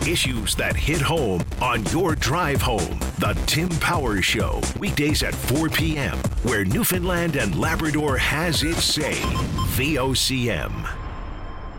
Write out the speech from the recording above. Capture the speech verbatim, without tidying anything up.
Issues that hit home on your drive home. The Tim Powers Show. Weekdays at four p.m. where Newfoundland and Labrador has its say. V O C M.